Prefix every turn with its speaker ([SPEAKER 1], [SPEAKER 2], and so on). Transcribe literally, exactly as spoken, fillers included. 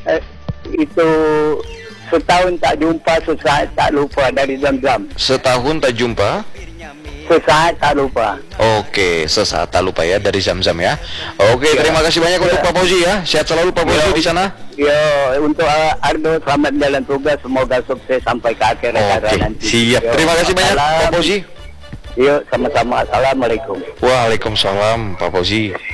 [SPEAKER 1] Eh, itu setahun tak jumpa, sesaat tak lupa dari Zam-Zam.
[SPEAKER 2] Setahun tak jumpa,
[SPEAKER 1] Sesaat tak lupa.
[SPEAKER 2] oke, sesaat tak lupa ya dari Zam-Zam ya. Oke,
[SPEAKER 1] Ya.
[SPEAKER 2] terima kasih banyak
[SPEAKER 1] Ya.
[SPEAKER 2] untuk Pak Fauzi ya. Sehat selalu Pak Fauzi
[SPEAKER 1] Ya.
[SPEAKER 2] di sana.
[SPEAKER 1] Yo, untuk uh, Ardo selamat jalan tugas, semoga sukses sampai ke akhir acara
[SPEAKER 2] Oke,
[SPEAKER 1] nanti.
[SPEAKER 2] siap.
[SPEAKER 1] Yo,
[SPEAKER 2] Terima kasih banyak Pak
[SPEAKER 1] salam.
[SPEAKER 2] Fauzi.
[SPEAKER 1] Yo, sama-sama. Assalamualaikum.
[SPEAKER 2] Waalaikumsalam Pak Fauzi.